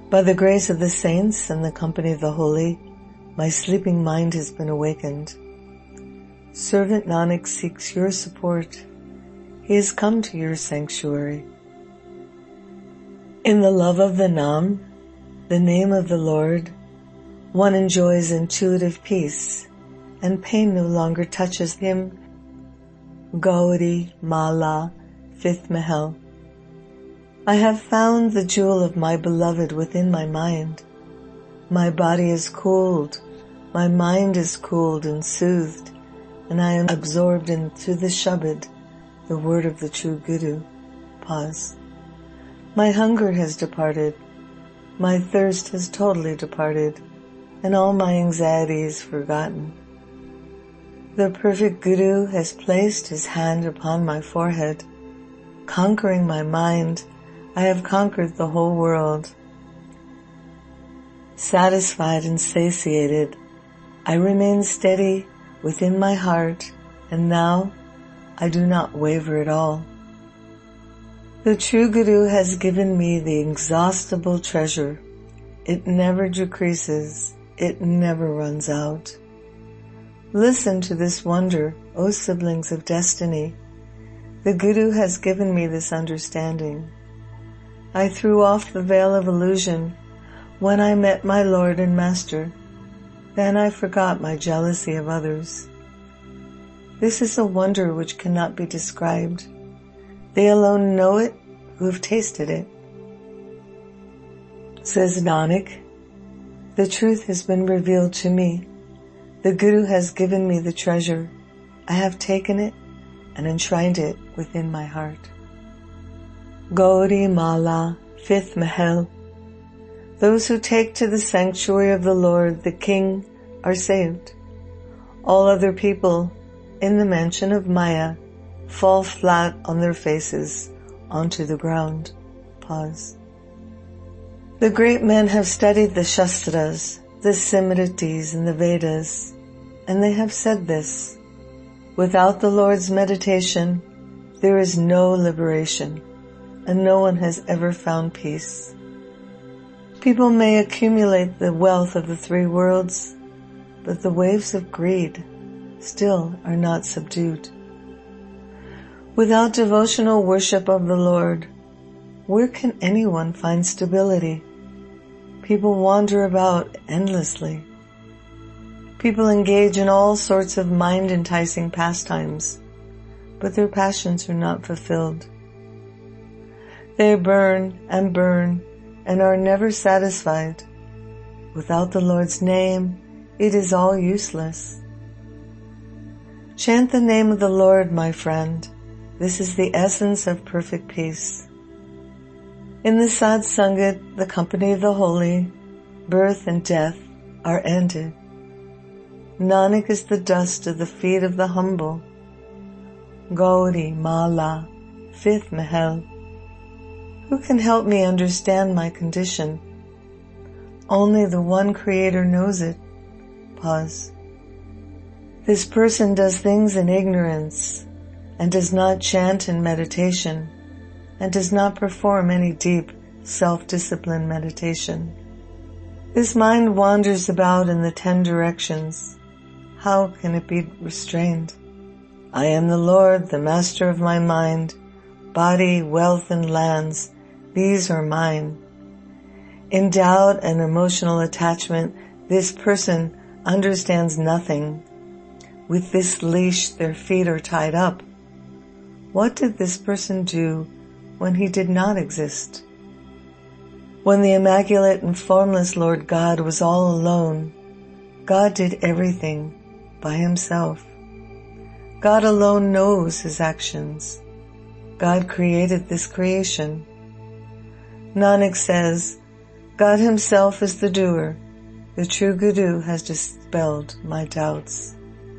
By the grace of the saints and the company of the holy, my sleeping mind has been awakened. Servant Nanak seeks your support. He has come to your sanctuary. In the love of the Nam, the name of the Lord, one enjoys intuitive peace, and pain no longer touches him. Gauri Mala, 5th Mahal. I have found the jewel of my beloved within my mind. My body is cooled, my mind is cooled and soothed, and I am absorbed into the Shabad, the word of the true Guru. Pause. My hunger has departed, my thirst has totally departed, and all my anxiety is forgotten. The perfect Guru has placed his hand upon my forehead. Conquering my mind, I have conquered the whole world. Satisfied and satiated, I remain steady within my heart, and now I do not waver at all. The true Guru has given me the inexhaustible treasure. It never decreases, it never runs out. Listen to this wonder, O siblings of destiny. The Guru has given me this understanding. I threw off the veil of illusion when I met my Lord and Master. Then I forgot my jealousy of others. This is a wonder which cannot be described. They alone know it who have tasted it. Says Nanak, the truth has been revealed to me. The Guru has given me the treasure. I have taken it and enshrined it within my heart. Gauri Mala, 5th Mahal. Those who take to the sanctuary of the Lord, the King, are saved. All other people in the mansion of Maya fall flat on their faces onto the ground. Pause. The great men have studied the Shastras, the Simritis and the Vedas, and they have said this: without the Lord's meditation, there is no liberation, and no one has ever found peace. People may accumulate the wealth of the three worlds, but the waves of greed still are not subdued. Without devotional worship of the Lord, where can anyone find stability? People wander about endlessly. People engage in all sorts of mind-enticing pastimes, but their passions are not fulfilled. They burn and are never satisfied. Without the Lord's name, it is all useless. Chant the name of the Lord, my friend. This is the essence of perfect peace. In the Sad Sangat, the company of the holy, birth and death are ended. Nanak is the dust of the feet of the humble. Gauri Mala, 5th Mahal. Who can help me understand my condition? Only the one Creator knows it. Pause. This person does things in ignorance and does not chant in meditation and does not perform any deep self-discipline meditation. This mind wanders about in the 10 directions. How can it be restrained? I am the Lord, the master of my mind. Body, wealth, and lands, these are mine. In doubt and emotional attachment, this person understands nothing. With this leash, their feet are tied up. What did this person do when he did not exist? When the immaculate and formless Lord God was all alone, God did everything by himself. God alone knows his actions. God created this creation. Nanak says, God himself is the doer. The true Guru has dispelled my doubts.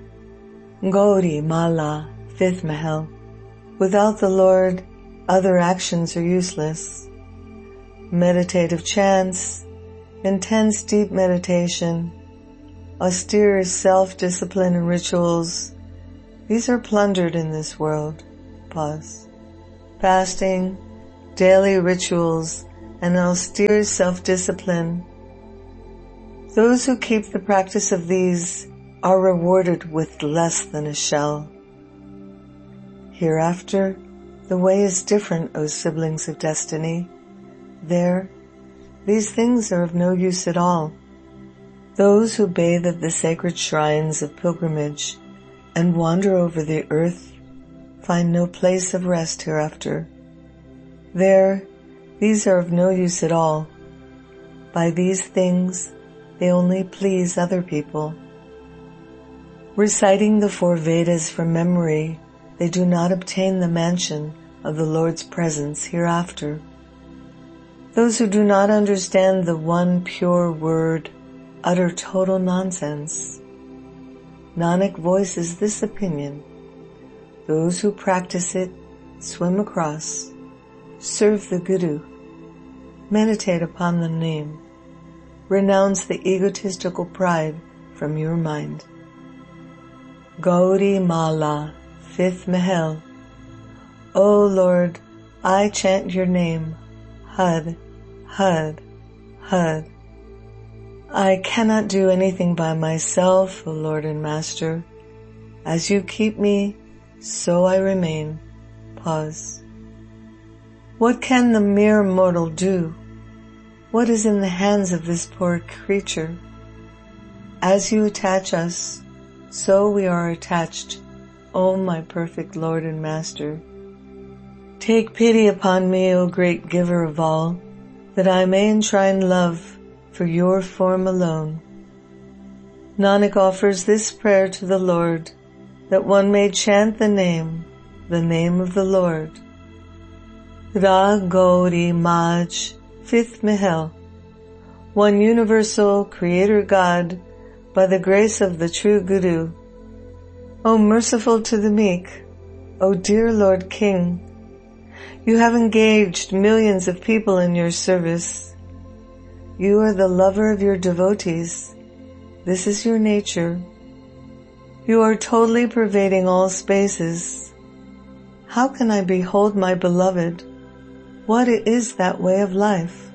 Gauri Mala, 5th Mahal. Without the Lord, other actions are useless. Meditative chants, intense deep meditation, austere self-discipline and rituals, these are plundered in this world. Pause. Fasting, daily rituals, and austere self-discipline. Those who keep the practice of these are rewarded with less than a shell. Hereafter, the way is different, O siblings of destiny. There, these things are of no use at all. Those who bathe at the sacred shrines of pilgrimage and wander over the earth find no place of rest hereafter. There, these are of no use at all. By these things, they only please other people. Reciting the 4 Vedas from memory, they do not obtain the mansion of the Lord's presence hereafter. Those who do not understand the one pure word utter total nonsense. Nanak voices this opinion. Those who practice it swim across, serve the Guru, meditate upon the name, renounce the egotistical pride from your mind. Gauri Mala, 5th Mahal. O Lord, I chant your name, Had, Had, Had. I cannot do anything by myself, O Lord and Master. As you keep me, so I remain. Pause. What can the mere mortal do? What is in the hands of this poor creature? As you attach us, so we are attached, O my perfect Lord and Master. Take pity upon me, O great giver of all, that I may enshrine love for your form alone. Nanak offers this prayer to the Lord, that one may chant the name of the Lord. Ra Gauri Maj, 5th Mahal. One universal Creator God, by the grace of the true Guru. O merciful to the meek, O dear Lord King, you have engaged millions of people in your service. You are the lover of your devotees. This is your nature. You are totally pervading all spaces. How can I behold my beloved? What is that way of life?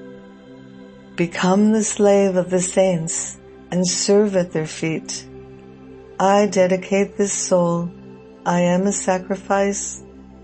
Become the slave of the saints and serve at their feet. I dedicate this soul. I am a sacrifice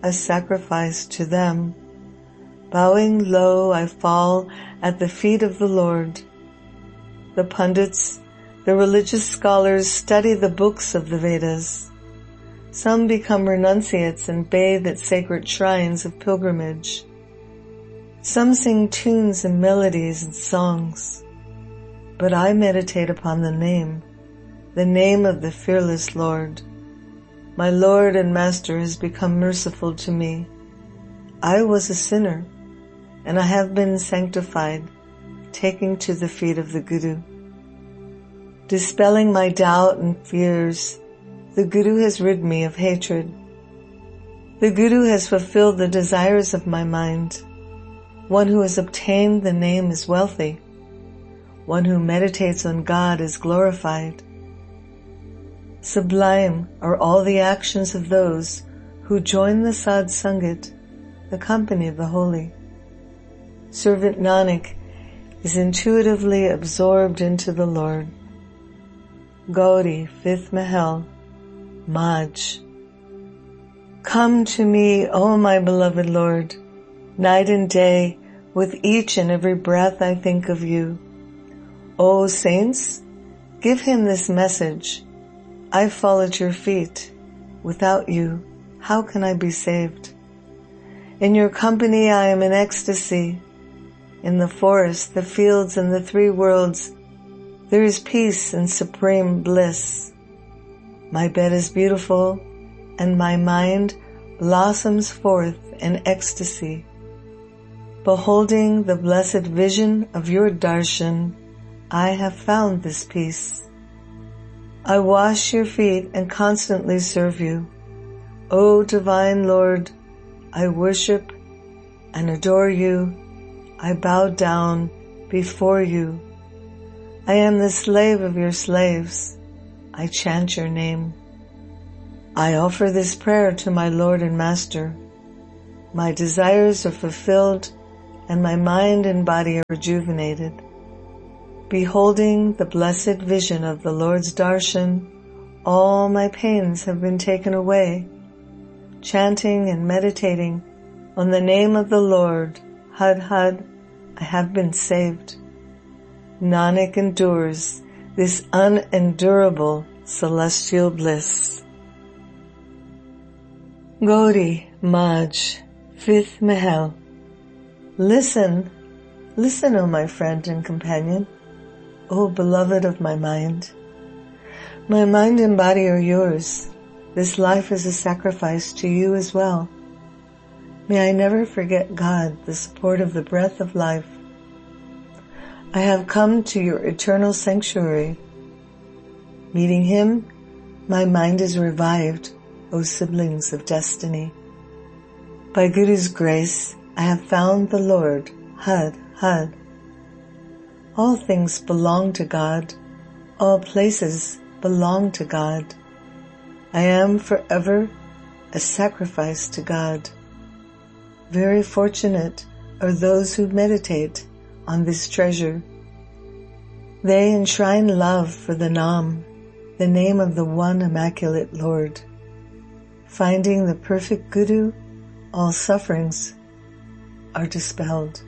to them. Bowing low, I fall at the feet of the Lord. The pundits, the religious scholars study the books of the Vedas. Some become renunciates and bathe at sacred shrines of pilgrimage. Some sing tunes and melodies and songs. But I meditate upon the name of the fearless Lord. My Lord and Master has become merciful to me. I was a sinner, and I have been sanctified, taking to the feet of the Guru. Dispelling my doubt and fears, the Guru has rid me of hatred. The Guru has fulfilled the desires of my mind. One who has obtained the name is wealthy. One who meditates on God is glorified. Sublime are all the actions of those who join the Sadh Sangat, the company of the holy. Servant Nanak is intuitively absorbed into the Lord. Gauri, 5th Mahal, Maj. Come to me, O my beloved Lord, night and day, with each and every breath I think of you. O saints, give him this message. I fall at your feet. Without you, how can I be saved? In your company I am in ecstasy. In the forest, the fields, and the 3 worlds, there is peace and supreme bliss. My bed is beautiful, and my mind blossoms forth in ecstasy. Beholding the blessed vision of your darshan, I have found this peace. I wash your feet and constantly serve you. O divine Lord, I worship and adore you. I bow down before you. I am the slave of your slaves. I chant your name. I offer this prayer to my Lord and Master. My desires are fulfilled and my mind and body are rejuvenated. Beholding the blessed vision of the Lord's darshan, all my pains have been taken away. Chanting and meditating on the name of the Lord, Had Had, I have been saved. Nanak endures this unendurable celestial bliss. Gauri Maj, 5th Mahal. Listen, listen, O my friend and companion, O beloved of my mind. My mind and body are yours. This life is a sacrifice to you as well. May I never forget God, the support of the breath of life. I have come to your eternal sanctuary. Meeting Him, my mind is revived, O siblings of destiny. By Guru's grace, I have found the Lord, Had, Had. All things belong to God. All places belong to God. I am forever a sacrifice to God. Very fortunate are those who meditate on this treasure. They enshrine love for the Nam, the name of the one immaculate Lord. Finding the perfect Guru, all sufferings are dispelled.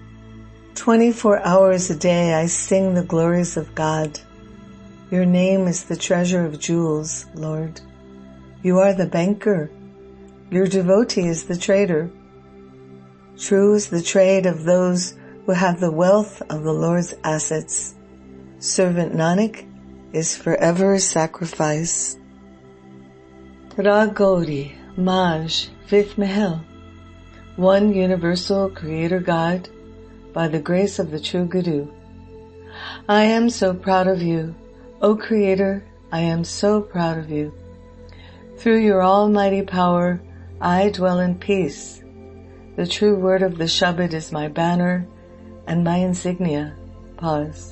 24 hours a day I sing the glories of God. Your name is the treasure of jewels, Lord. You are the banker. Your devotee is the trader. True is the trade of those who have the wealth of the Lord's assets. Servant Nanak is forever a sacrifice. Rag Gauri, Maj, 5th Mahal. One universal creator God, by the grace of the true Guru. I am so proud of you, O Creator, I am so proud of you. Through your almighty power, I dwell in peace. The true word of the Shabad is my banner and my insignia. Pause.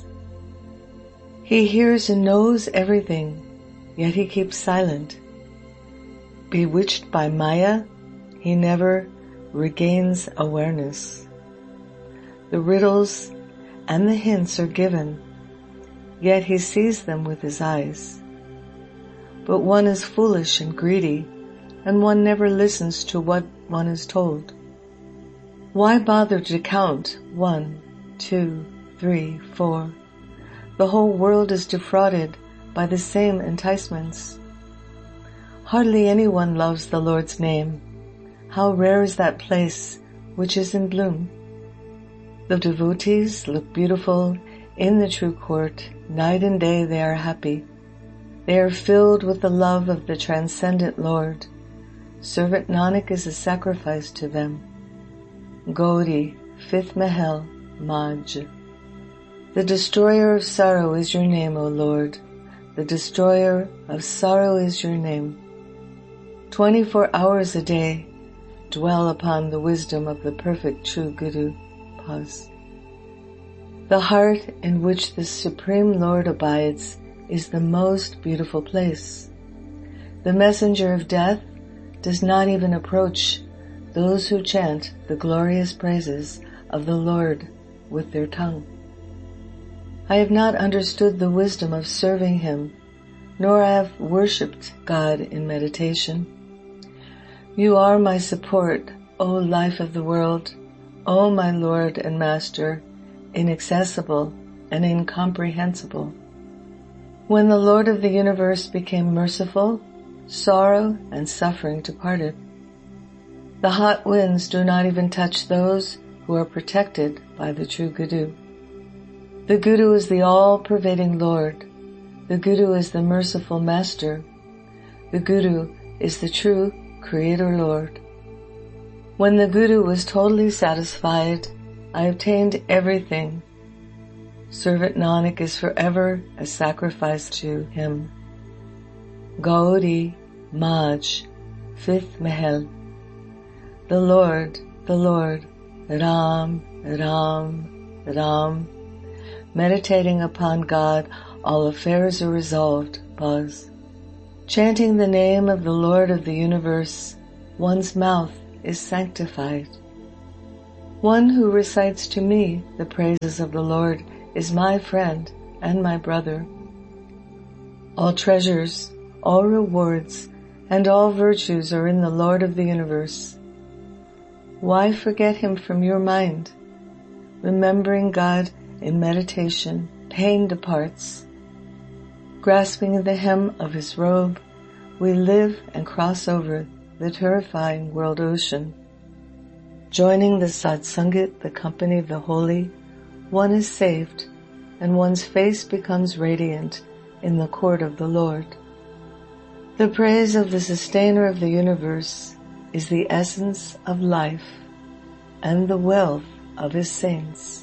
He hears and knows everything, yet he keeps silent. Bewitched by Maya, he never regains awareness. The riddles and the hints are given, yet he sees them with his eyes. But one is foolish and greedy, and one never listens to what one is told. Why bother to count 1, 2, 3, 4? The whole world is defrauded by the same enticements. Hardly anyone loves the Lord's name. How rare is that place which is in bloom. The devotees look beautiful in the true court. Night and day they are happy. They are filled with the love of the transcendent Lord. Servant Nanak is a sacrifice to them. Gauri, 5th Mahal, Maj. The destroyer of sorrow is your name, O Lord. The destroyer of sorrow is your name. 24 hours a day, dwell upon the wisdom of the perfect true Guru. Pause. The heart in which the Supreme Lord abides is the most beautiful place. The messenger of death does not even approach those who chant the glorious praises of the Lord with their tongue. I have not understood the wisdom of serving Him, nor have worshipped God in meditation. You are my support, O life of the world, O my Lord and Master, inaccessible and incomprehensible. When the Lord of the universe became merciful, sorrow and suffering departed. The hot winds do not even touch those who are protected by the true Guru. The Guru is the all-pervading Lord. The Guru is the merciful Master. The Guru is the true Creator Lord. When the Guru was totally satisfied, I obtained everything. Servant Nanak is forever a sacrifice to him. Gauri, Maj, 5th Mahal. The Lord, Ram, Ram, Ram. Meditating upon God, all affairs are resolved. Pause. Chanting the name of the Lord of the universe, one's mouth is sanctified. One who recites to me the praises of the Lord is my friend and my brother. All treasures, all rewards, and all virtues are in the Lord of the universe. Why forget him from your mind? Remembering God in meditation, pain departs. Grasping the hem of his robe, we live and cross over the terrifying world ocean. Joining the Satsangit, the company of the holy, one is saved, and one's face becomes radiant in the court of the Lord. The praise of the sustainer of the universe is the essence of life and the wealth of his saints.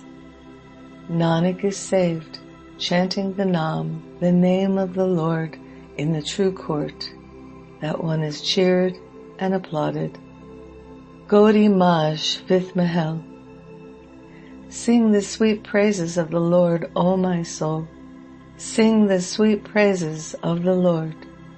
Nanak is saved, chanting the Naam, the name of the Lord, in the true court. That one is cheered and applauded. Gaudiya Maj, 5th Mahal. Sing the sweet praises of the Lord, O my soul. Sing the sweet praises of the Lord.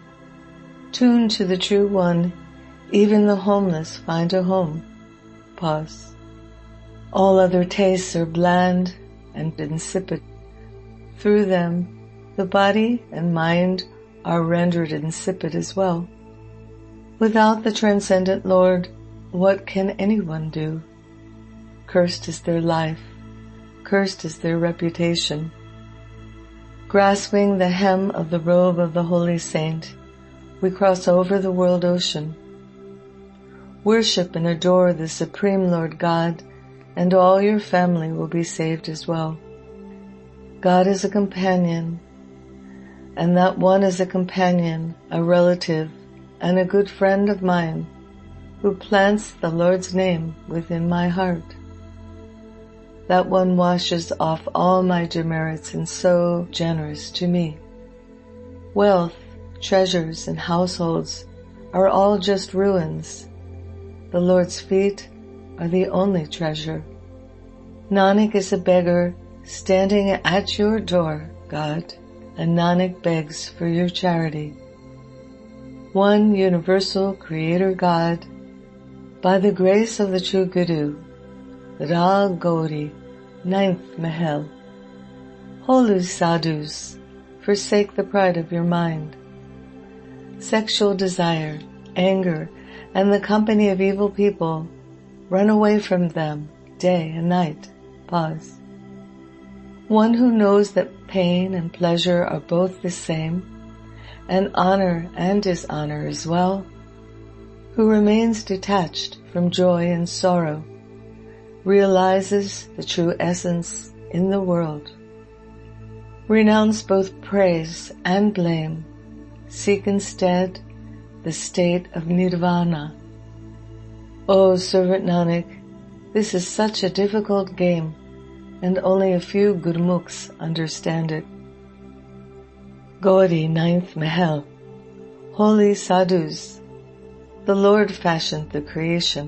Tune to the true one, even the homeless find a home. Pause. All other tastes are bland and insipid. Through them, the body and mind are rendered insipid as well. Without the transcendent Lord, what can anyone do? Cursed is their life, cursed is their reputation. Grasping the hem of the robe of the holy saint, we cross over the world ocean. Worship and adore the Supreme Lord God, and all your family will be saved as well. God is a companion, and that one is a companion, a relative, and a good friend of mine, who plants the Lord's name within my heart. That one washes off all my demerits and so generous to me. Wealth, treasures, and households are all just ruins. The Lord's feet are the only treasure. Nanak is a beggar standing at your door, God, and Nanak begs for your charity. One universal Creator God, by the grace of the true Guru, Ra Gauri, 9th Mahal. Holy sadhus, forsake the pride of your mind. Sexual desire, anger, and the company of evil people, run away from them day and night. Pause. One who knows that pain and pleasure are both the same, and honor and dishonor as well, who remains detached from joy and sorrow, realizes the true essence in the world. Renounce both praise and blame. Seek instead the state of nirvana. O servant Nanak, this is such a difficult game, and only a few Gurmukhs understand it. Gauri, 9th Mahal. Holy sadhus, the Lord fashioned the creation.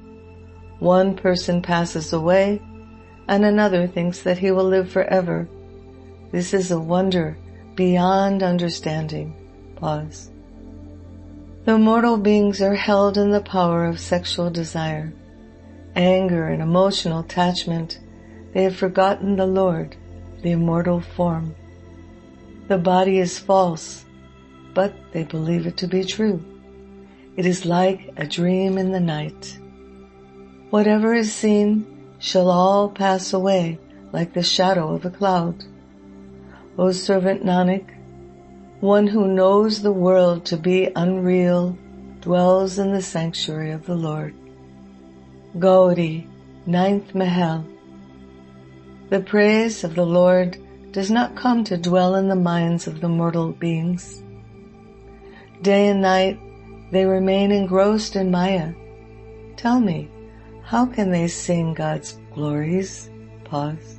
One person passes away, and another thinks that he will live forever. This is a wonder beyond understanding. Pause. The mortal beings are held in the power of sexual desire, anger, and emotional attachment. They have forgotten the Lord, the immortal form. The body is false, but they believe it to be true. It is like a dream in the night. Whatever is seen shall all pass away like the shadow of a cloud. O servant Nanak, one who knows the world to be unreal dwells in the sanctuary of the Lord. Gauri, 9th Mahal. The praise of the Lord does not come to dwell in the minds of the mortal beings. Day and night they remain engrossed in Maya. Tell me, how can they sing God's glories? Pause.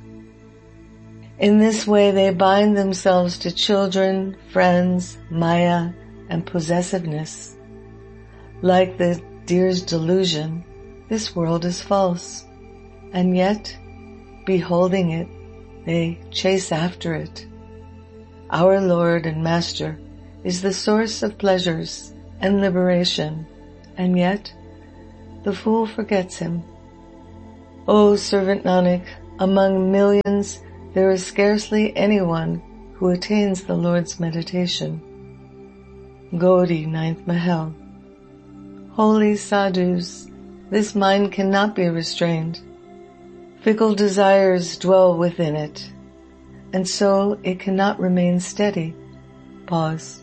In this way they bind themselves to children, friends, Maya, and possessiveness. Like the deer's delusion, this world is false, and yet, beholding it, they chase after it. Our Lord and Master is the source of pleasures and liberation, and yet the fool forgets him. O servant Nanak, among millions there is scarcely anyone who attains the Lord's meditation. Gaudiya, 9th Mahal. Holy sadhus, this mind cannot be restrained. Fickle desires dwell within it, and so it cannot remain steady. Pause.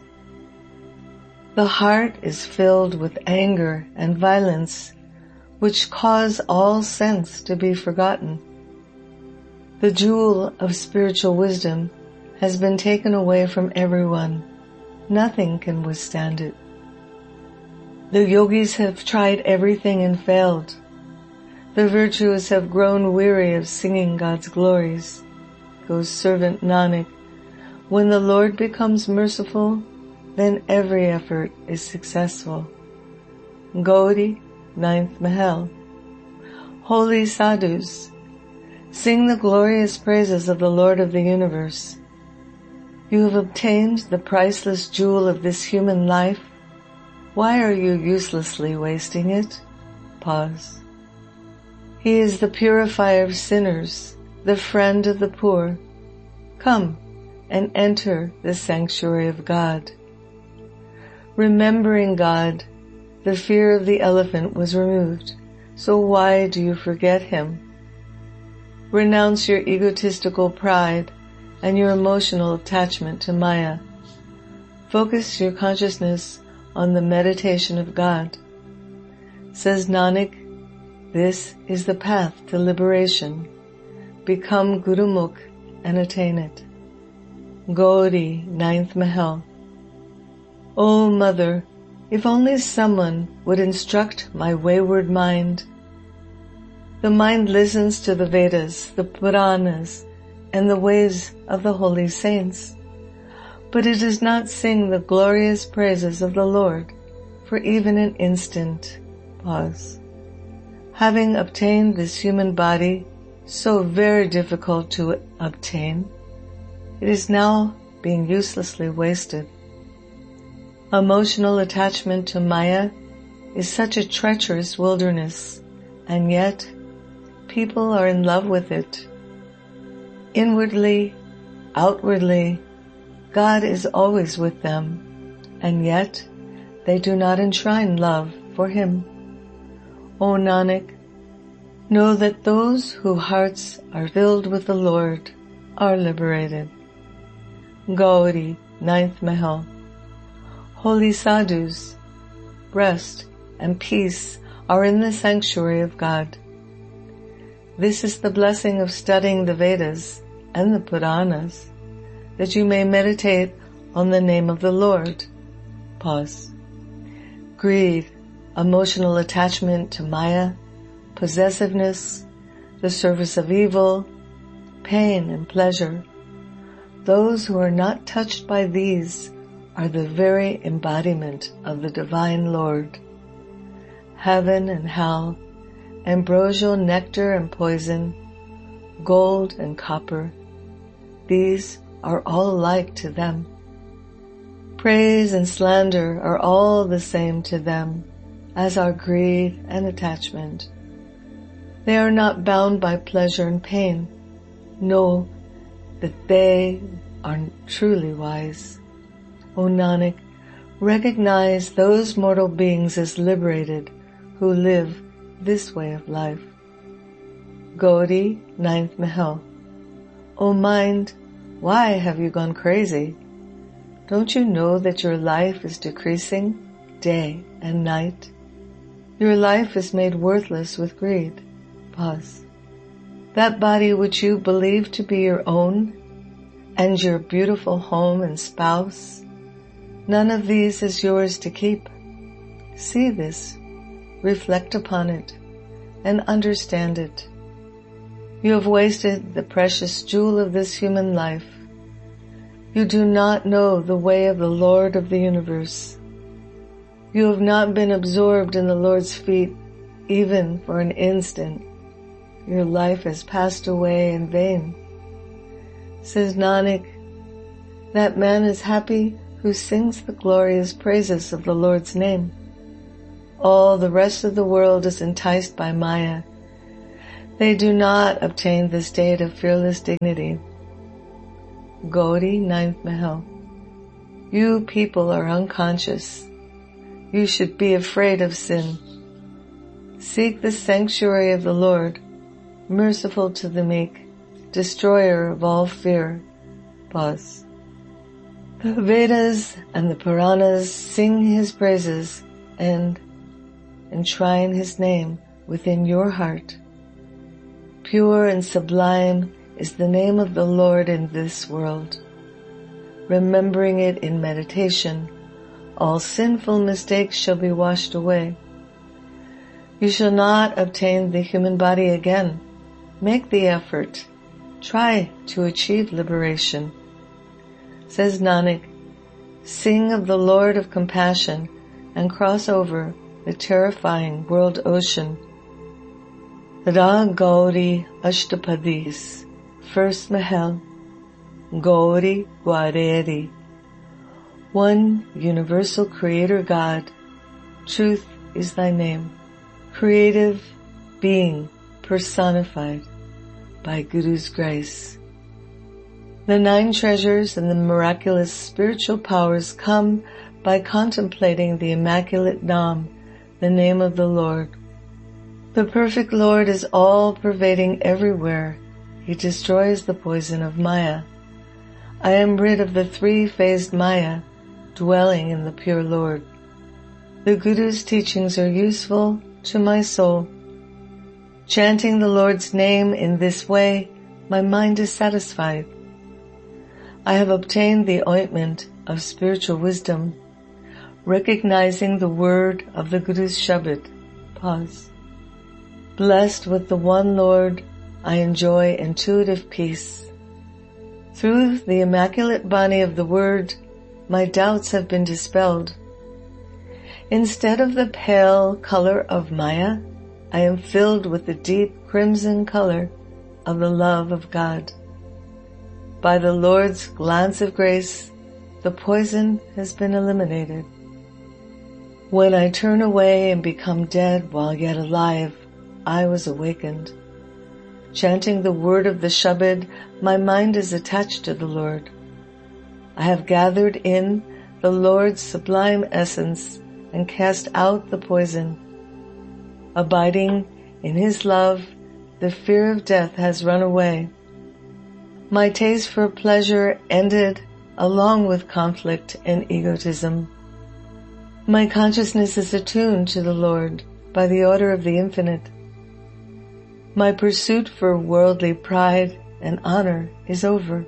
The heart is filled with anger and violence, which cause all sense to be forgotten. The jewel of spiritual wisdom has been taken away from everyone. Nothing can withstand it. The yogis have tried everything and failed. The virtuous have grown weary of singing God's glories. Goes servant Nanak, when the Lord becomes merciful, then every effort is successful. Gaudiya, 9th Mahal. Holy sadhus, sing the glorious praises of the Lord of the universe. You have obtained the priceless jewel of this human life. Why are you uselessly wasting it? Pause. He is the purifier of sinners, the friend of the poor. Come and enter the sanctuary of God. Remembering God, the fear of the elephant was removed. So why do you forget him? Renounce your egotistical pride and your emotional attachment to Maya. Focus your consciousness on the meditation of God. Says Nanak, this is the path to liberation. Become Gurumukh and attain it. Gaudiya, 9th Mahal. O Mother, if only someone would instruct my wayward mind. The mind listens to the Vedas, the Puranas, and the ways of the holy saints, but it does not sing the glorious praises of the Lord for even an instant. Pause. Having obtained this human body, so very difficult to obtain, it is now being uselessly wasted. Emotional attachment to Maya is such a treacherous wilderness, and yet people are in love with it. Inwardly, outwardly, God is always with them, and yet they do not enshrine love for Him. O Nanak, know that those whose hearts are filled with the Lord are liberated. Gaudiya, 9th Mahal. Holy sadhus, rest and peace are in the sanctuary of God. This is the blessing of studying the Vedas and the Puranas, that you may meditate on the name of the Lord. Pause. Greed, emotional attachment to Maya, possessiveness, the service of evil, pain and pleasure. Those who are not touched by these are the very embodiment of the Divine Lord. Heaven and hell, ambrosial nectar and poison, gold and copper, these are all alike to them. Praise and slander are all the same to them, as are greed and attachment. They are not bound by pleasure and pain. Know that they are truly wise. O Nanak, recognize those mortal beings as liberated who live this way of life. Gaudiya, 9th Mahal. O mind, why have you gone crazy? Don't you know that your life is decreasing day and night? Your life is made worthless with greed. Pause. That body which you believe to be your own, and your beautiful home and spouse, none of these is yours to keep. See this, reflect upon it, and understand it. You have wasted the precious jewel of this human life. You do not know the way of the Lord of the universe. You have not been absorbed in the Lord's feet even for an instant. Your life has passed away in vain. Says Nanak, that man is happy who sings the glorious praises of the Lord's name. All the rest of the world is enticed by Maya. They do not obtain the state of fearless dignity. Gauri, 9th Mahal. You people are unconscious. You should be afraid of sin. Seek the sanctuary of the Lord, merciful to the meek, destroyer of all fear. Pause. The Vedas and the Puranas sing His praises and enshrine His name within your heart. Pure and sublime is the name of the Lord in this world. Remembering it in meditation, all sinful mistakes shall be washed away. You shall not obtain the human body again. Make the effort. Try to achieve liberation. Says Nanak, sing of the Lord of compassion and cross over the terrifying world ocean. Ra Gauri Ashtapadis, 1st Mahal. Gauri Gwareri. One universal creator God, truth is thy name, creative being personified by Guru's grace. The 9 treasures and the miraculous spiritual powers come by contemplating the immaculate Nam, the name of the Lord. The perfect Lord is all-pervading everywhere. He destroys the poison of Maya. I am rid of the 3-phased Maya, dwelling in the pure Lord. The Guru's teachings are useful to my soul. Chanting the Lord's name in this way, my mind is satisfied. I have obtained the ointment of spiritual wisdom, recognizing the word of the Guru's Shabad. Pause. Blessed with the one Lord, I enjoy intuitive peace. Through the immaculate Bani of the Word, my doubts have been dispelled. Instead of the pale color of Maya, I am filled with the deep crimson color of the love of God. By the Lord's glance of grace, the poison has been eliminated. When I turn away and become dead while yet alive, I was awakened. Chanting the word of the Shabad, my mind is attached to the Lord. I have gathered in the Lord's sublime essence and cast out the poison. Abiding in His love, the fear of death has run away. My taste for pleasure ended along with conflict and egotism. My consciousness is attuned to the Lord by the order of the infinite. My pursuit for worldly pride and honor is over.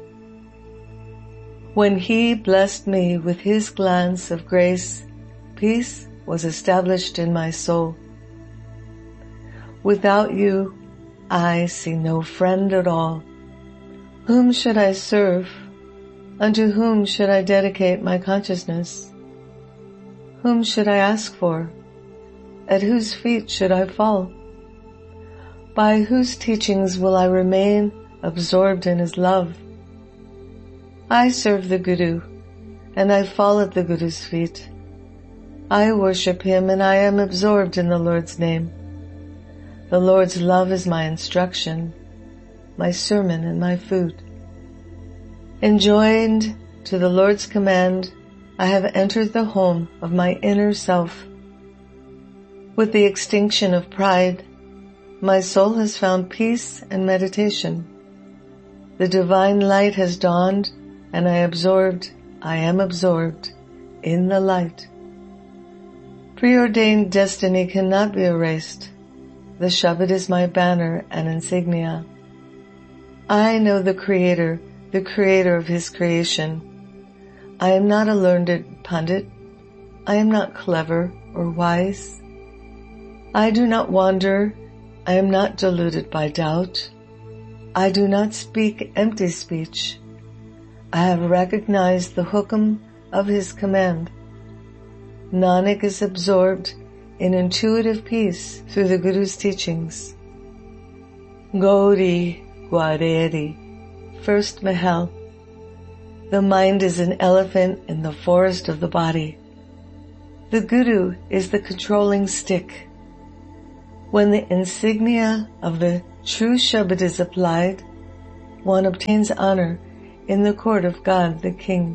When He blessed me with His glance of grace, peace was established in my soul. Without you, I see no friend at all. Whom should I serve? Unto whom should I dedicate my consciousness? Whom should I ask for? At whose feet should I fall? By whose teachings will I remain absorbed in His love? I serve the Guru, and I fall at the Guru's feet. I worship Him, and I am absorbed in the Lord's name. The Lord's love is my instruction, my sermon, and my food. Enjoined to the Lord's command, I have entered the home of my inner self. With the extinction of pride, my soul has found peace and meditation. The divine light has dawned, and I am absorbed in the light. Preordained destiny cannot be erased. The Shabad is my banner and insignia. I know the Creator of His creation. I am not a learned pundit. I am not clever or wise. I do not wander. I am not deluded by doubt. I do not speak empty speech. I have recognized the hukam of His command. Nanak is absorbed in intuitive peace through the Guru's teachings. Gauri Gwareri, 1st Mahal. The mind is an elephant in the forest of the body. The Guru is the controlling stick. When the insignia of the true Shabad is applied, one obtains honor in the court of God the King.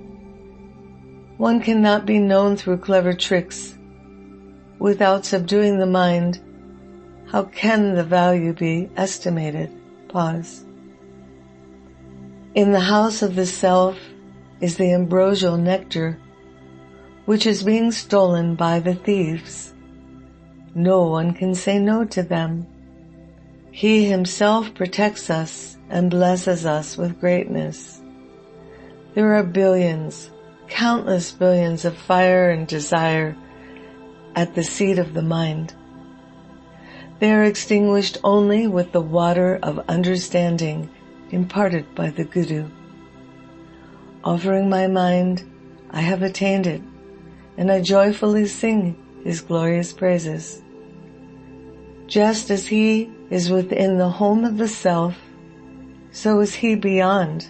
One cannot be known through clever tricks. Without subduing the mind, how can the value be estimated? Pause. In the house of the self is the ambrosial nectar, which is being stolen by the thieves. No one can say no to them. He himself protects us and blesses us with greatness. There are billions, countless billions of fire and desire at the seat of the mind. They are extinguished only with the water of understanding imparted by the Guru. Offering my mind, I have attained it, and I joyfully sing his glorious praises. Just as he is within the home of the self, so is he beyond.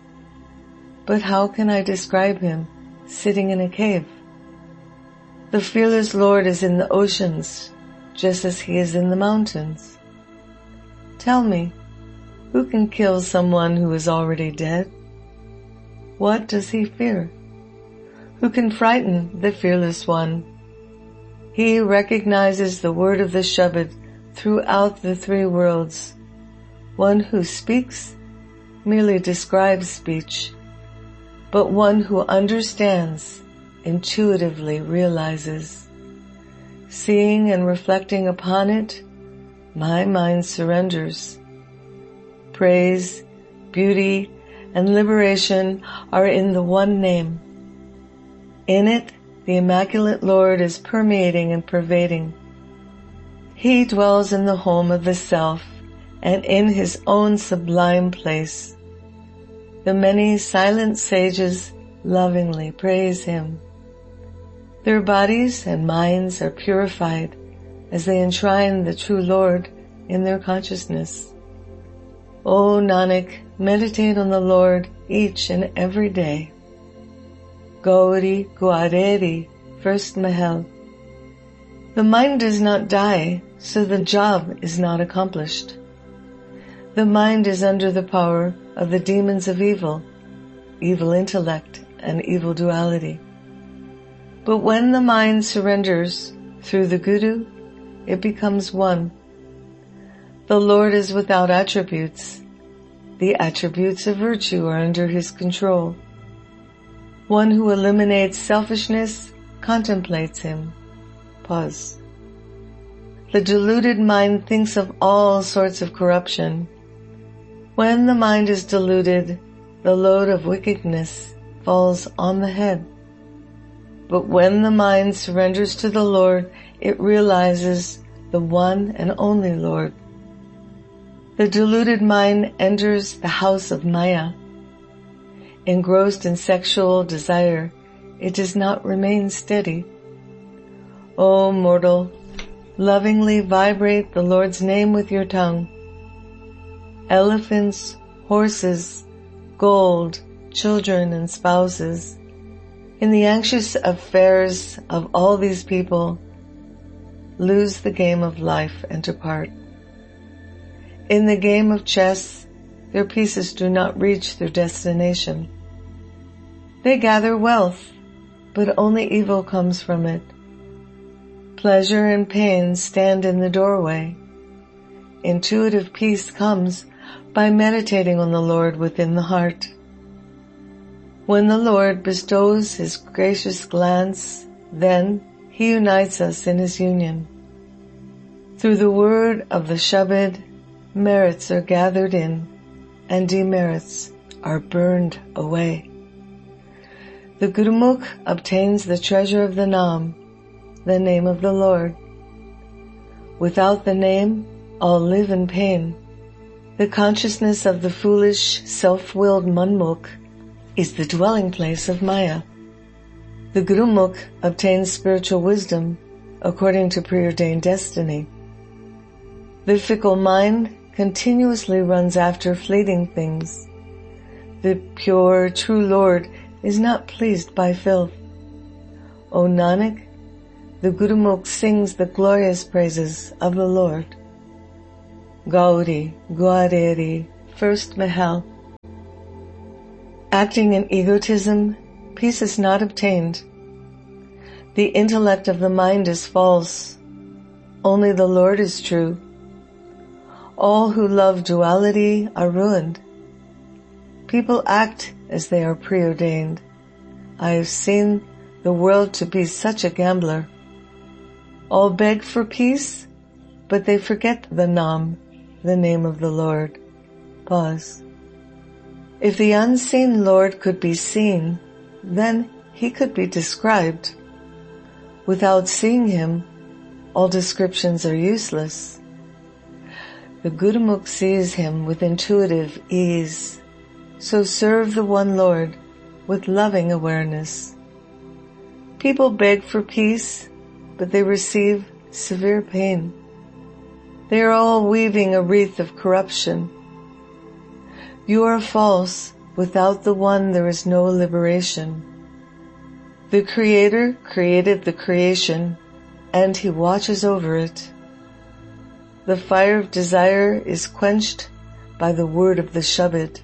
But how can I describe him sitting in a cave? The fearless Lord is in the oceans, just as he is in the mountains. Tell me, who can kill someone who is already dead? What does he fear? Who can frighten the fearless one? He recognizes the word of the Shabad throughout the three worlds. One who speaks merely describes speech, but one who understands intuitively realizes. Seeing and reflecting upon it, my mind surrenders. Praise, beauty, and liberation are in the one name. In it, the Immaculate Lord is permeating and pervading. He dwells in the home of the self and in his own sublime place. The many silent sages lovingly praise him. Their bodies and minds are purified as they enshrine the true Lord in their consciousness. O Nanak, meditate on the Lord each and every day. Gauri Guareri, First Mahal. The mind does not die, so the job is not accomplished. The mind is under the power of the demons of evil intellect, and evil duality. But when the mind surrenders through the Guru, it becomes one. The Lord is without attributes. The attributes of virtue are under his control. One who eliminates selfishness contemplates him. Pause. The deluded mind thinks of all sorts of corruption. When the mind is deluded, the load of wickedness falls on the head. But when the mind surrenders to the Lord, it realizes the one and only Lord. The deluded mind enters the house of Maya. Engrossed in sexual desire, it does not remain steady. O mortal, lovingly vibrate the Lord's name with your tongue. Elephants, horses, gold, children, and spouses, in the anxious affairs of all these people, lose the game of life and depart. In the game of chess, their pieces do not reach their destination. They gather wealth, but only evil comes from it. Pleasure and pain stand in the doorway. Intuitive peace comes by meditating on the Lord within the heart. When the Lord bestows his gracious glance, then he unites us in his union. Through the word of the Shabad, merits are gathered in, and demerits are burned away. The Gurumukh obtains the treasure of the Nam, the name of the Lord. Without the name, all live in pain. The consciousness of the foolish, self-willed Manmukh is the dwelling place of Maya. The Gurumukh obtains spiritual wisdom according to preordained destiny. The fickle mind continuously runs after fleeting things. The pure, true Lord is not pleased by filth. O Nanak, the Gurumukh sings the glorious praises of the Lord. Gauri, Guareri, first Mahal. Acting in egotism, peace is not obtained. The intellect of the mind is false. Only the Lord is true. All who love duality are ruined. People act as they are preordained. I have seen the world to be such a gambler. All beg for peace, but they forget the Nam, the name of the Lord. Pause. If the unseen Lord could be seen, then he could be described. Without seeing him, all descriptions are useless. The Gurumukh sees him with intuitive ease. So serve the one Lord with loving awareness. People beg for peace, but they receive severe pain. They are all weaving a wreath of corruption. You are false. Without the One there is no liberation. The Creator created the creation, and He watches over it. The fire of desire is quenched by the word of the Shabad.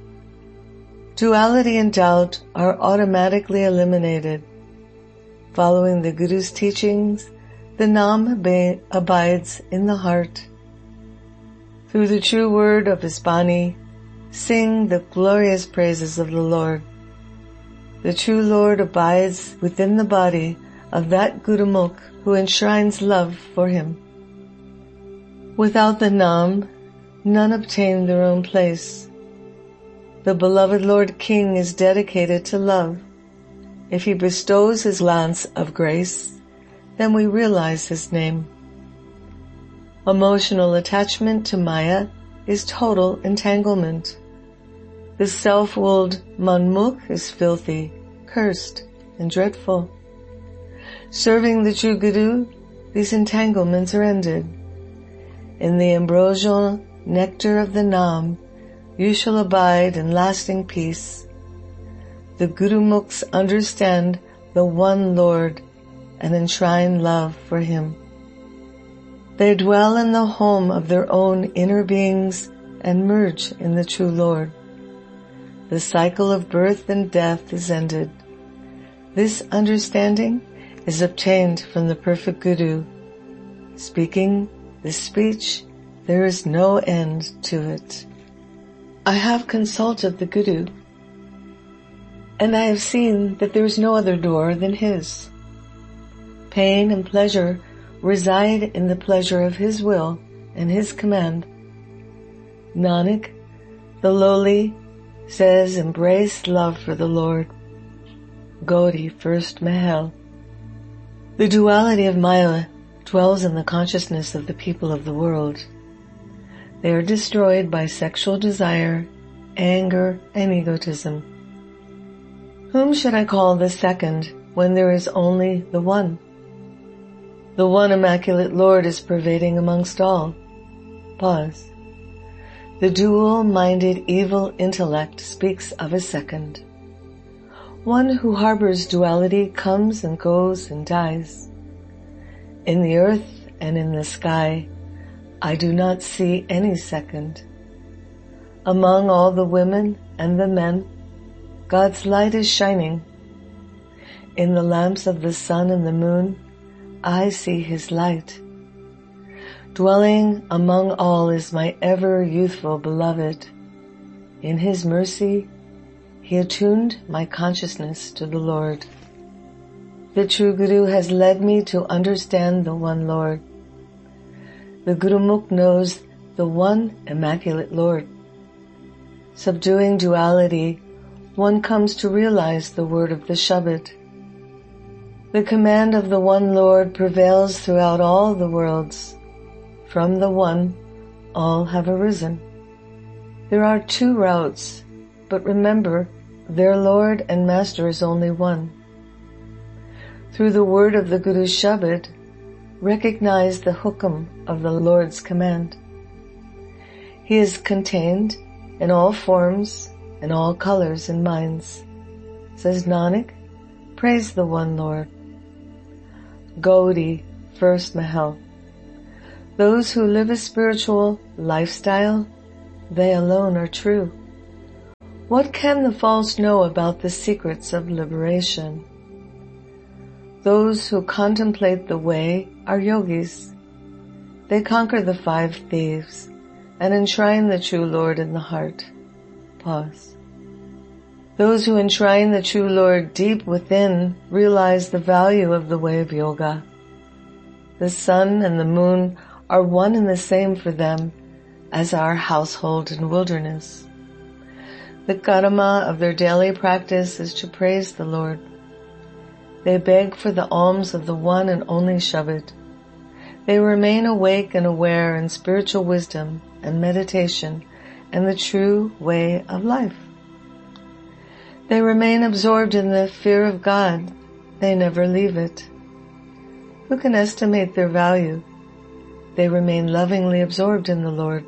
Duality and doubt are automatically eliminated. Following the Guru's teachings, the Nam abides in the heart. Through the true word of His Bani, sing the glorious praises of the Lord. The true Lord abides within the body of that Gurumukh who enshrines love for Him. Without the Nam, none obtain their own place. The beloved Lord King is dedicated to love. If He bestows His glance of grace, then we realize His name. Emotional attachment to Maya is total entanglement. The self-willed Manmukh is filthy, cursed, and dreadful. Serving the true Guru, these entanglements are ended. In the ambrosial nectar of the Nam, you shall abide in lasting peace. The Gurumukhs understand the one Lord and enshrine love for Him. They dwell in the home of their own inner beings and merge in the true Lord. The cycle of birth and death is ended. This understanding is obtained from the perfect Guru. Speaking this speech, there is no end to it. I have consulted the Guru, and I have seen that there is no other door than His. Pain and pleasure reside in the pleasure of His will and His command. Nanak, the lowly, says, embrace love for the Lord. Gauri, first Mahal. The duality of Maya dwells in the consciousness of the people of the world. They are destroyed by sexual desire, anger, and egotism. Whom should I call the second when there is only the one? The one immaculate Lord is pervading amongst all. Pause. The dual-minded evil intellect speaks of a second. One who harbors duality comes and goes and dies. In the earth and in the sky, I do not see any second. Among all the women and the men, God's light is shining. In the lamps of the sun and the moon, I see His light. Dwelling among all is my ever youthful beloved. In His mercy, He attuned my consciousness to the Lord. The true Guru has led me to understand the one Lord. The Gurumukh knows the one immaculate Lord. Subduing duality, one comes to realize the word of the Shabad. The command of the one Lord prevails throughout all the worlds. From the one, all have arisen. There are two routes, but remember, their Lord and Master is only one. Through the word of the Guru's Shabad, recognize the hukum of the Lord's command. He is contained in all forms and all colors and minds. Says Nanak, praise the one Lord. Gauri, first Mahal. Those who live a spiritual lifestyle, they alone are true. What can the false know about the secrets of liberation? Those who contemplate the way are yogis. They conquer the 5 thieves and enshrine the true Lord in the heart. Pause. Those who enshrine the true Lord deep within realize the value of the way of yoga. The sun and the moon are one and the same for them as our household and wilderness. The karma of their daily practice is to praise the Lord. They beg for the alms of the one and only Shabad. They remain awake and aware in spiritual wisdom and meditation and the true way of life. They remain absorbed in the fear of God. They never leave it. Who can estimate their value? They remain lovingly absorbed in the Lord.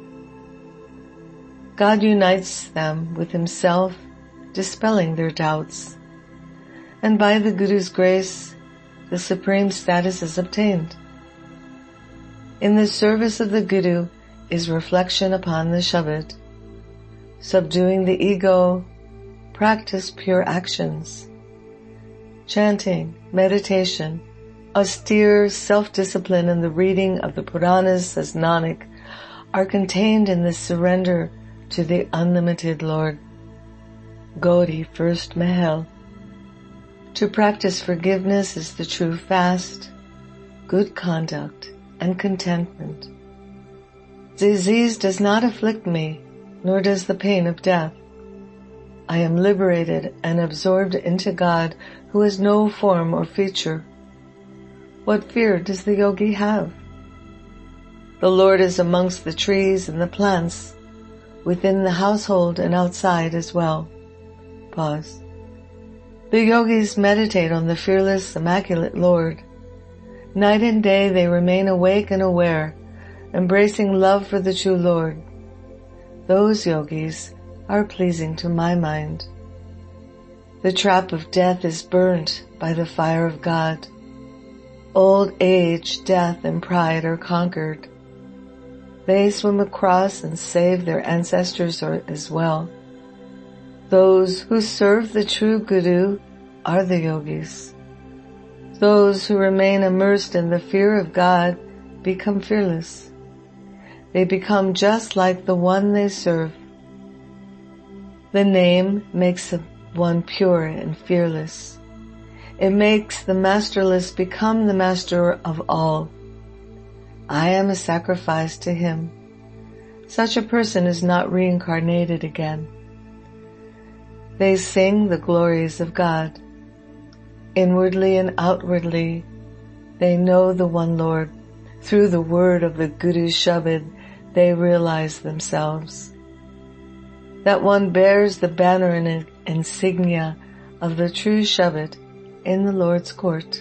God unites them with Himself, dispelling their doubts. And by the Guru's grace, the supreme status is obtained. In the service of the Guru is reflection upon the Shabad. Subduing the ego, practice pure actions. Chanting, meditation, austere self-discipline and the reading of the Puranas, says Nanak, are contained in the surrender to the unlimited Lord. Gauri, first Mahal. To practice forgiveness is the true fast, good conduct, and contentment. Disease does not afflict me, nor does the pain of death. I am liberated and absorbed into God who has no form or feature. What fear does the yogi have? The Lord is amongst the trees and the plants, within the household and outside as well. Pause. The yogis meditate on the fearless, immaculate Lord. Night and day they remain awake and aware, embracing love for the true Lord. Those yogis are pleasing to my mind. The trap of death is burnt by the fire of God. Old age, death, and pride are conquered. They swim across and save their ancestors as well. Those who serve the true Guru are the yogis. Those who remain immersed in the fear of God become fearless. They become just like the one they serve. The name makes one pure and fearless. It makes the masterless become the master of all. I am a sacrifice to Him. Such a person is not reincarnated again. They sing the glories of God. Inwardly and outwardly, they know the one Lord. Through the word of the Guru Shabad, they realize themselves. That one bears the banner and insignia of the true Shabad in the Lord's court.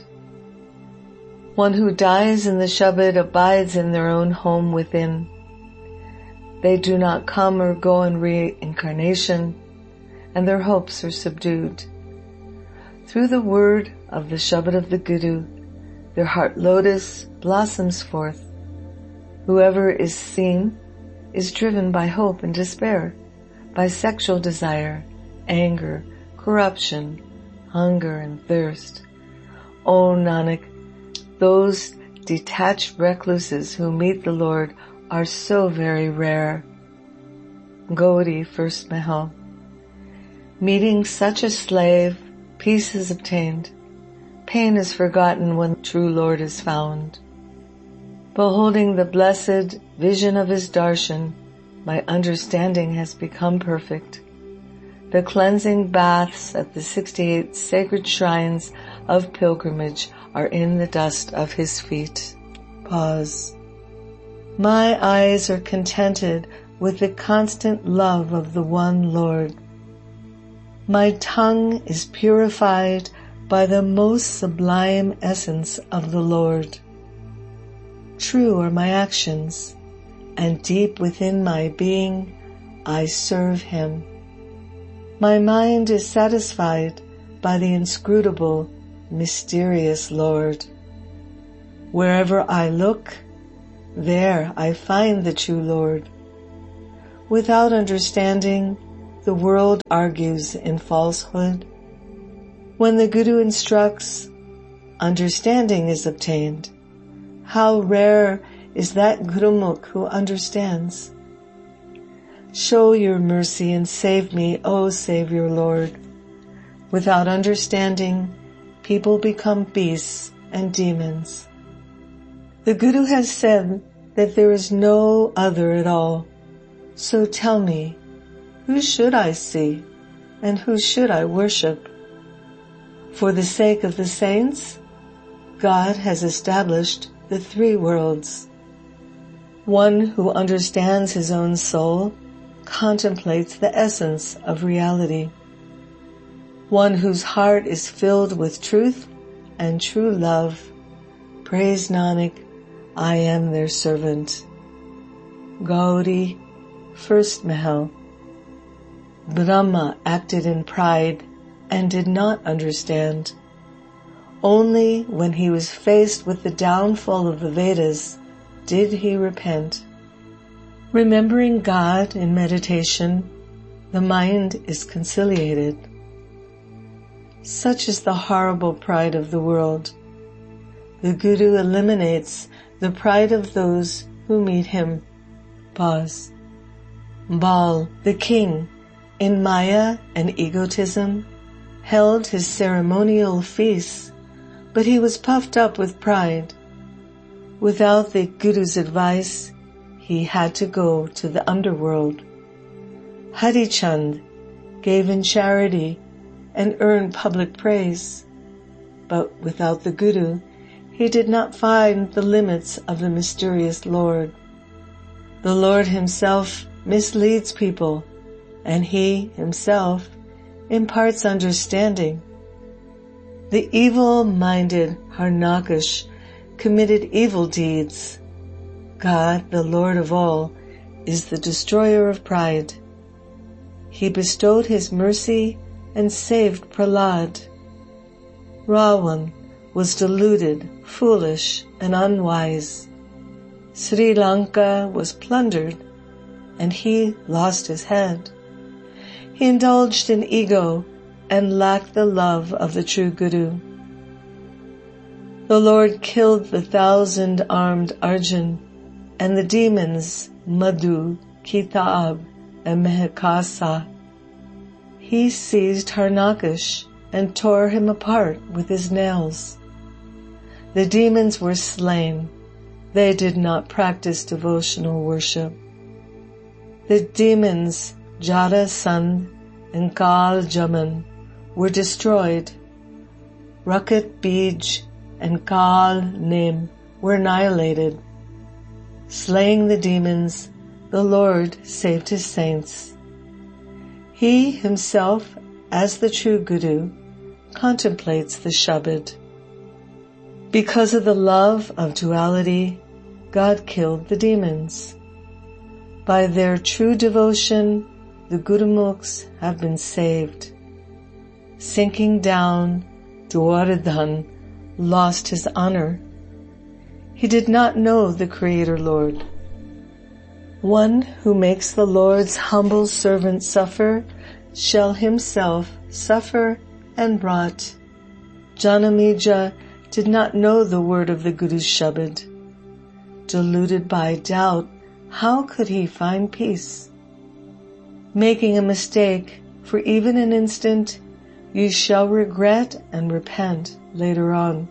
One who dies in the Shabad abides in their own home within. They do not come or go in reincarnation, and their hopes are subdued. Through the word of the Shabad of the Guru, their heart lotus blossoms forth. Whoever is seen is driven by hope and despair, by sexual desire, anger, corruption, hunger, and thirst. O Nanak, those detached recluses who meet the Lord are so very rare. Gauri, first Mahal. Meeting such a slave, peace is obtained. Pain is forgotten when the true Lord is found. Beholding the blessed vision of His darshan, my understanding has become perfect. The cleansing baths at the 68 sacred shrines of pilgrimage are in the dust of His feet. Pause. My eyes are contented with the constant love of the one Lord. My tongue is purified by the most sublime essence of the Lord. True are my actions, and deep within my being I serve Him. My mind is satisfied by the inscrutable, mysterious Lord. Wherever I look, There I find the true Lord. Without understanding, the world argues in falsehood. When the Guru instructs, understanding is obtained. How rare is that Gurumukh who understands. Show your mercy and save me, O Savior Lord. Without understanding, people become beasts and demons. The Guru has said that there is no other at all. So tell me, who should I see and who should I worship? For the sake of the saints, God has established the three worlds. One who understands his own soul contemplates the essence of reality. One whose heart is filled with truth and true love. Praise Nanak, I am their servant. Gauri, First Mahal. Brahma acted in pride and did not understand. Only when he was faced with the downfall of the Vedas did he repent. Remembering God in meditation, the mind is conciliated. Such is the horrible pride of the world. The Guru eliminates the pride of those who meet him. Pause. Baal, the king, in Maya and egotism, held his ceremonial feasts, but he was puffed up with pride. Without the Guru's advice, he had to go to the underworld. Harichand gave in charity and earned public praise, but without the Guru, he did not find the limits of the mysterious Lord. The Lord himself misleads people, and he himself imparts understanding. The evil-minded Harnakush committed evil deeds. God, the Lord of all, is the destroyer of pride. He bestowed his mercy and saved Prahlad. Ravan was deluded, foolish, and unwise. Sri Lanka was plundered, and he lost his head. He indulged in ego and lacked the love of the true Guru. The Lord killed the 1,000-armed Arjun and the demons Madhu, Kitab, and Mehakasa. He seized Harnakush and tore him apart with his nails. The demons were slain. They did not practice devotional worship. The demons Jarasandh and Kal Jaman were destroyed. Rakat Bij and Kal Nem were annihilated. Slaying the demons, the Lord saved his saints. He himself, as the true Guru, contemplates the Shabad. Because of the love of duality, God killed the demons. By their true devotion, the Gurumukhs have been saved. Sinking down, Duryodhana lost his honor. He did not know the Creator Lord. One who makes the Lord's humble servant suffer shall himself suffer and rot. Janamija did not know the word of the Guru's Shabad. Deluded by doubt, how could he find peace? Making a mistake for even an instant, you shall regret and repent later on.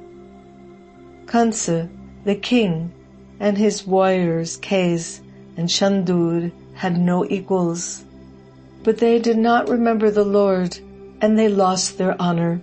Kansa, the king, and his warriors Kes and Chandur had no equals, but they did not remember the Lord, and they lost their honor.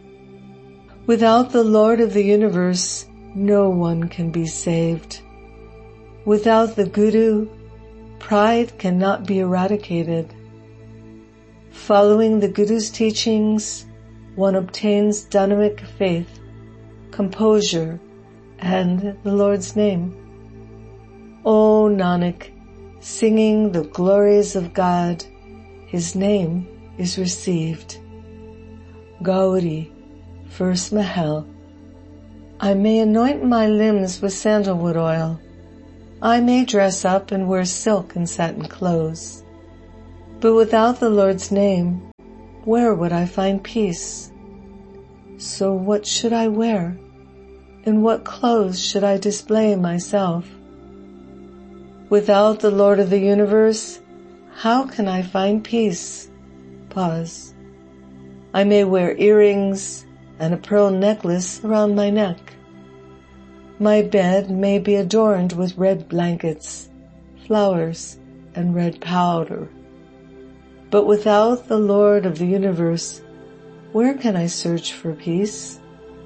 Without the Lord of the universe, no one can be saved. Without the Guru, pride cannot be eradicated. Following the Guru's teachings, one obtains dynamic faith, composure, and the Lord's name. O Nanak, singing the glories of God, his name is received. Gauri, First Mahal. I may anoint my limbs with sandalwood oil. I may dress up and wear silk and satin clothes, but without the Lord's name, where would I find peace? So what should I wear? In what clothes should I display myself? Without the Lord of the universe, how can I find peace? Pause. I may wear earrings and a pearl necklace around my neck. My bed may be adorned with red blankets, flowers, and red powder. But without the Lord of the universe, where can I search for peace?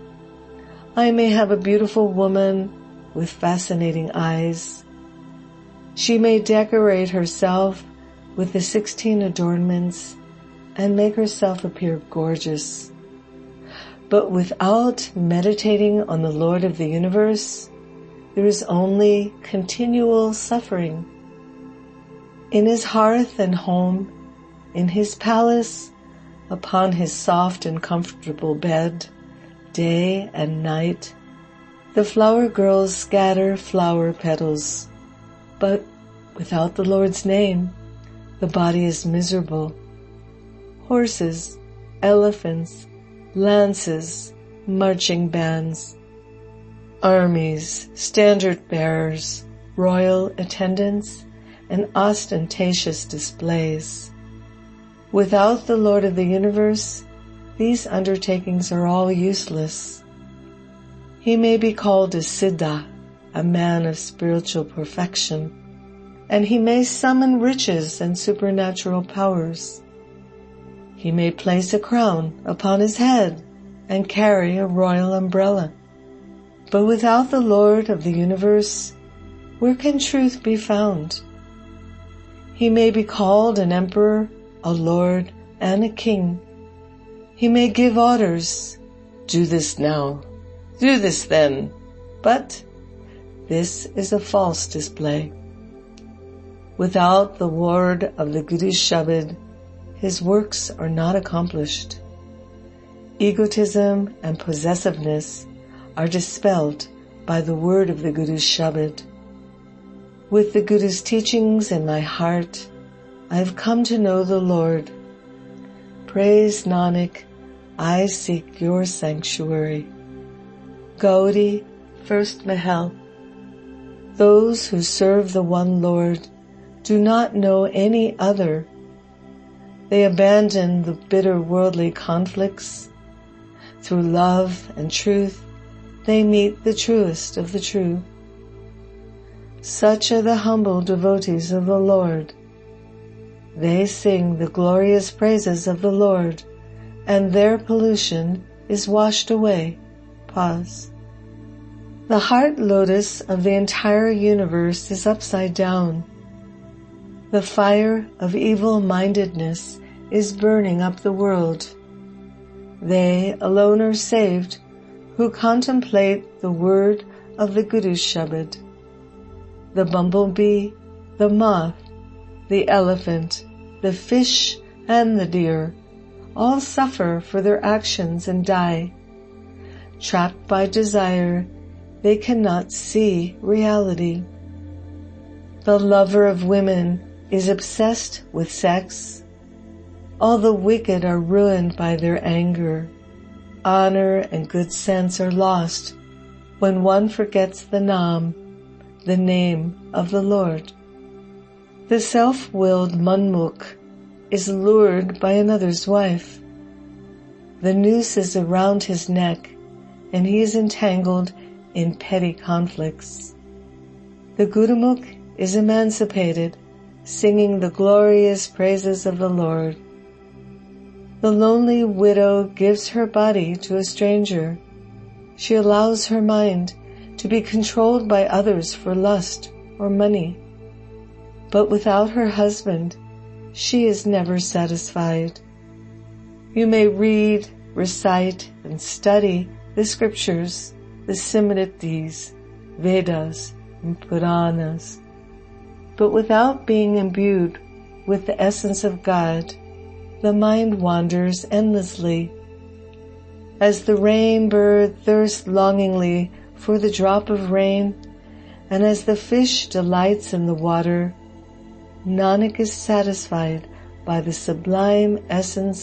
I may have a beautiful woman with fascinating eyes. She may decorate herself with the 16 adornments and make herself appear gorgeous. But without meditating on the Lord of the universe, there is only continual suffering. In his hearth and home, in his palace, upon his soft and comfortable bed, day and night, the flower girls scatter flower petals. But without the Lord's name, the body is miserable. Horses, elephants, lances, marching bands, armies, standard bearers, royal attendants, and ostentatious displays. Without the Lord of the universe, these undertakings are all useless. He may be called a Siddha, a man of spiritual perfection, and he may summon riches and supernatural powers. He may place a crown upon his head and carry a royal umbrella. But without the Lord of the universe, where can truth be found? He may be called an emperor, a lord, and a king. He may give orders, do this now, do this then, but this is a false display. Without the word of the Guru Shabad, his works are not accomplished. Egotism and possessiveness are dispelled by the word of the Guru's Shabad. With the Guru's teachings in my heart, I have come to know the Lord. Praise Nanak, I seek your sanctuary. Gauri, first Mahal. Those who serve the one Lord do not know any other. They abandon the bitter worldly conflicts. Through love and truth, they meet the truest of the true. Such are the humble devotees of the Lord. They sing the glorious praises of the Lord, and their pollution is washed away. Pause. The heart lotus of the entire universe is upside down. The fire of evil-mindedness is burning up the world. They alone are saved who contemplate the word of the Guru's Shabad. The bumblebee, the moth, the elephant, the fish, and the deer all suffer for their actions and die. Trapped by desire, they cannot see reality. The lover of women is obsessed with sex. All the wicked are ruined by their anger. Honor and good sense are lost when one forgets the Naam, the name of the Lord. The self-willed Manmukh is lured by another's wife. The noose is around his neck, and he is entangled in petty conflicts. The Gurumukh is emancipated, singing the glorious praises of the Lord. The lonely widow gives her body to a stranger. She allows her mind to be controlled by others for lust or money. But without her husband, she is never satisfied. You may read, recite, and study the scriptures, the Simritis, Vedas, and Puranas. But without being imbued with the essence of God, the mind wanders endlessly. As the rain bird thirsts longingly for the drop of rain, And as the fish delights in the water, Nanak is satisfied by the sublime essence